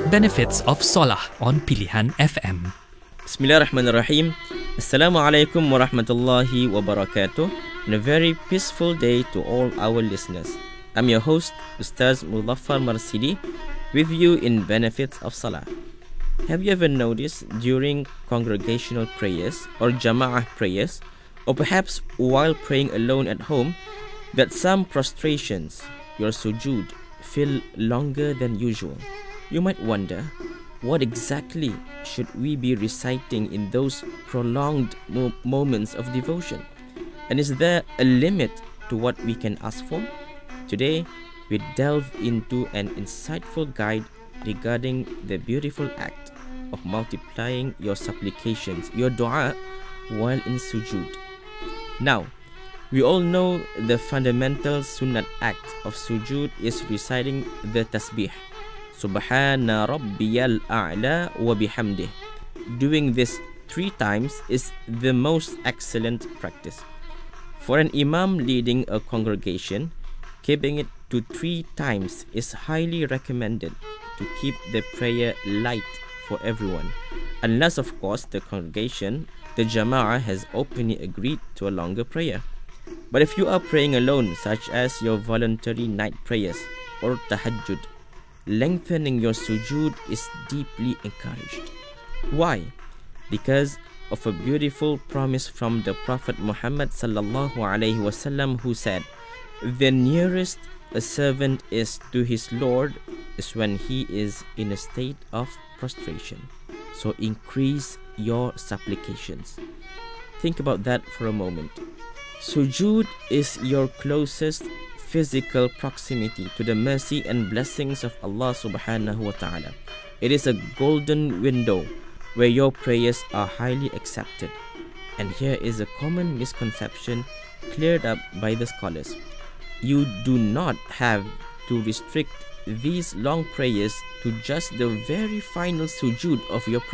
Benefits of Salah on Pilihan FM. Bismillahirrahmanirrahim. Assalamualaikum warahmatullahi wabarakatuh. And a very peaceful day to all our listeners. I'm your host, Ustaz Muzaffar Marsidi, with you in Benefits of Salah. Have you ever noticed during congregational prayers or Jama'ah prayers, or perhaps while praying alone at home, that some prostrations, your sujood, feel longer than usual? You might wonder, what exactly should we be reciting in those prolonged moments of devotion? And is there a limit to what we can ask for? Today, we delve into an insightful guide regarding the beautiful act of multiplying your supplications, your dua, while in sujood. Now, we all know the fundamental sunnat act of sujood is reciting the tasbih. Subhana Rabbiyal A'la wa bihamdih. Doing this 3 times is the most excellent practice. For an imam leading a congregation, keeping it to 3 times is highly recommended to keep the prayer light for everyone. Unless, of course, the congregation, the Jama'ah, has openly agreed to a longer prayer. But if you are praying alone, such as your voluntary night prayers or tahajjud, lengthening your sujood is deeply encouraged. Why? Because of a beautiful promise from the Prophet Muhammad sallallahu alaihi wasallam, who said, "The nearest a servant is to his Lord is when he is in a state of prostration." So increase your supplications. Think about that for a moment. Sujood is your closest physical proximity to the mercy and blessings of Allah subhanahu wa ta'ala. It is a golden window where your prayers are highly accepted. And here is a common misconception cleared up by the scholars. You do not have to restrict these long prayers to just the very final sujood of your prayer.